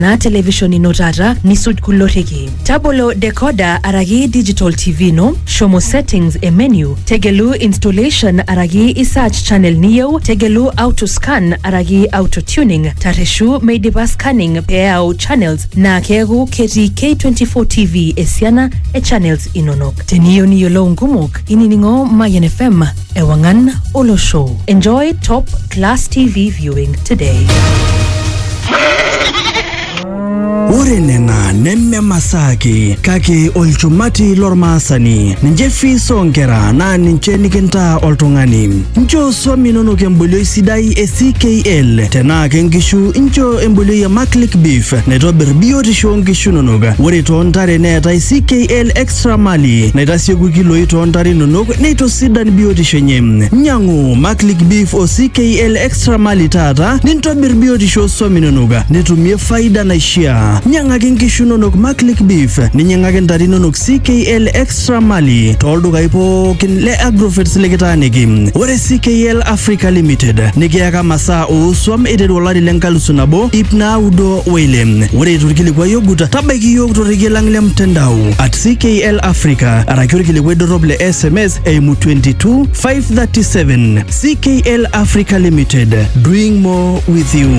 na television inotata ni sud kuloteki. Tabolo decoder aragi digital TV no, shomo settings e menu, tegelu installation aragi search channel niyo, tegelu auto scan aragi auto tuning, tareshu meidipa scanning peao channels na kegu keti K24 TV esiana e channels inonok. Teniyo niyo lo ngumuk, ininingo Mayan FM ewangan olo show. Enjoy top class TV viewing today. Urenena nemme masaki kake olchumati lormasani njefi songera na ninche nikinta oltungani njo somi nono kembulio sidai CKL tena kengishu njo embulio ya Maclick beef netobir biotisho ngishu nonoga wore tontare neta CKL extra mali netasiegu kilo tontare nonoga neto sidan biotisho nyem nyangu Maclick beef o CKL extra mali tata nintobir biotisho somi nonoga netumie faida na ishia nyanga kingishu nonok Maclick beef ninyanga kendari nonok CKL extra mali toldu kaipo kinle agrofits lekitaniki wore CKL Africa Limited nikiaka masa uswam edolari lenkalusu nabo ipna udo wele wore turikili kwa yoguta tabaiki yog turikilangle mtandao at CKL Africa arakiurikili kwa doroble SMS eimu 22 537 CKL Africa Limited, doing more with you.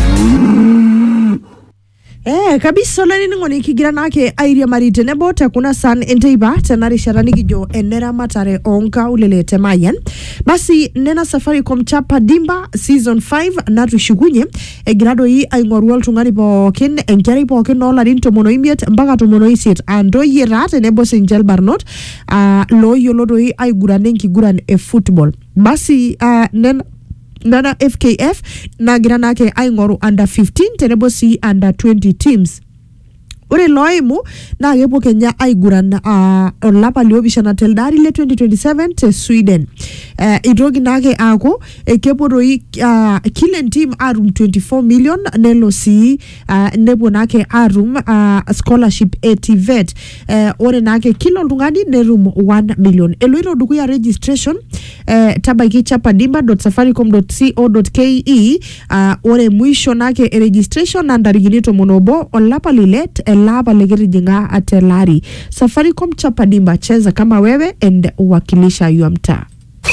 Kabisa lani ngoni kigira nake airia marite nebo takuna san enteiba tenari sharani gijo enera matare onka ulelete Mayan. Basi nena Safaricom chapa dimba season 5 natu shugunye grado hii aingorwal tungani pokin enkeri pokin nola rinto monoimiet mpaka to monoisit ando yerate nebo Sinjel Barnot lo yolodo hii aigurane nkiguran football. Basi nana FKF na granake aingoru under 15 tenebo si under 20 teams. Ore loimu na gepo Kenya aiguran olapa liobishana teldari le 2027 te Sweden. Idrogi nake ako kepo roi killen team arum 24 million nelo si nebo nake arum scholarship etivet. Ore nake kilo lungani nerum 1 million. Eloiro dukuya registration tabaki chapadimba.safaricom.co.ke ore mwisho nake registration nandarigilito monobo olapa lilet laba legerijinga atelari. Safaricom chapadimba, cheza kama wewe and wakilisha yuamta.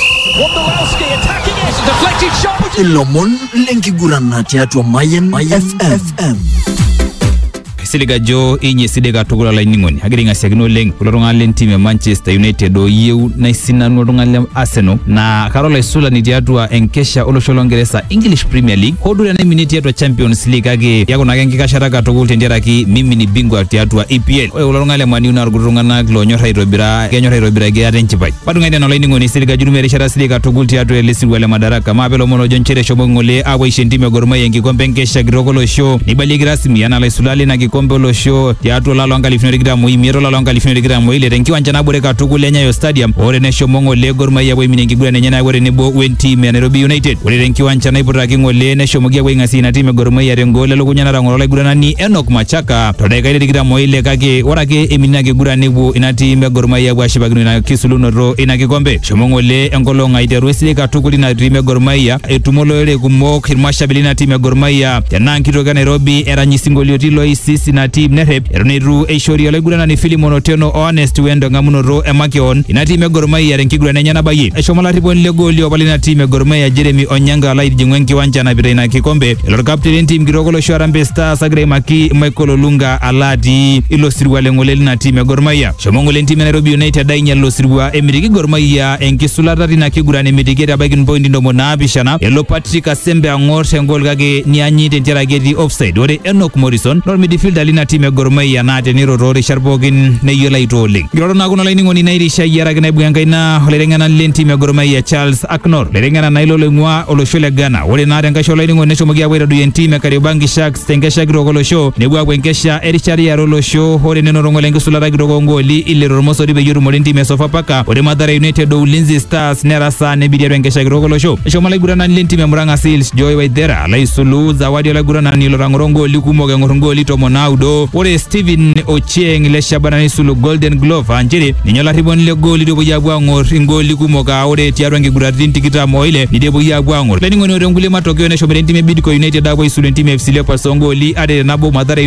Ilomon lenki gurana tiatu Mayan FM. Siliga jo inye sidega tugula la ningoni agiringa siagino leng kulorunga len team ya Manchester United do yeu na isina nurunga le Arsenal na Carola Isula ni tiatua enkesha olosholongeresa English Premier League hodura na minute tiatua Champions League age yako na gengi kasharaka tugul tendera ki mimi ni bingwa tiatua EPL olorunga le Man United gurunga na glonyor irobira ge atenchipai padunga ina no ningoni siliga jurume rishara siliga tugul tiatua lesingu wale madaraka mabelo mono jonchere shobongole awe shentime Gor Mahia ngikombe enkesha girokolo show ni baligi rasmi ana la Isulale na kombolo show teatro la longa lifinori gramo imiro la longa lifinori gramo ile renkiwa njana bure katugule Nyayo Stadium ore ne shomongo le Gor Mahia we minengi gura ne nyana ore ne bo wenti me Nairobi United ore renkiwa njana ibura kingole ne shomogia we ngasi na time Gor Mahia rengole lokunyana rangolo gura nani Enoch Machaka todeka ile gramo ile kake orake eminage gura nebu inati me Gor Mahia wa shibagino na kisuluno ro ina kikombe shomongo le engolonga iterwesi katuguli na time Gor Mahia etumolo ile kumok hirmashabili time Gor Mahia yananki toka Nairobi era nyisingolio tilo isisi na team nerep eroniru eishori ole gurana ni Filimono Teno honest wendo ngamuno ro emakion inati me Gor Mahia renkigura nenya bayi eshomola ribon le goli obali na team Gor Mahia Jeremy Onyanga laidi jingwenki wanja na biraina kikombe elor captain team girogolo Sharambe Stars Agre Maki Michael Olunga aladi ilo sirwa lengole na team Gor Mahia shomongole team Nairobi United dainya lo sirwa emirigi Gor Mahia enkisulata na kigura ni midigera bagin point ndo mona bishana elo Patrick Asembe angor ngol gage ni anyi tentera gedi offside ore Enoch Morrison lor midfielder lina team Gor Mahia na teniro rori sharbogin ne yola itoling giro na kuno laini ngoni nairisha yara gena buyanga ina holerengana len team Gor Mahia Charles Aknor lerengana na ilo lengwa oloshole gana ore na renga shola laini ngoni shomogia wera du team Kariobangi Sharks tengesha giro golo show ne bwa kwenkesha erichari ya rolo show hore neno rongo lengi sulara giro ngoli ile romoso ribe yuru molen team Sofapaka ore Mathare United do Ulinzi Stars nerasa ne bidia renkesha giro golo show shomala gurana len team Murang'a Seals Joy Waithera laisulu zawadi la gurana ni lorangorongo likumo ngorongoli to mona naudo. Ore Steven Ochieng le Shabana nisulu Golden Glove anjere ninye olarriponi le goli depo yabu ang'or ingoli kumok ore tiatua nkiguratin tikitam oile nidepo yabu ang'or. Lening'oni ore nkulie matokeo neshomere ntime Bidco United apuo aisulu ntime FC Leopards ongoli are nabo Mathare